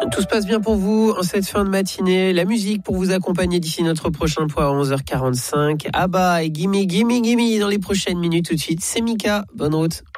Tout se passe bien pour vous en cette fin de matinée. La musique pour vous accompagner d'ici notre prochain point à 11h45. Abba et Gimme Gimme Gimme dans les prochaines minutes tout de suite. C'est Mika. Bonne route.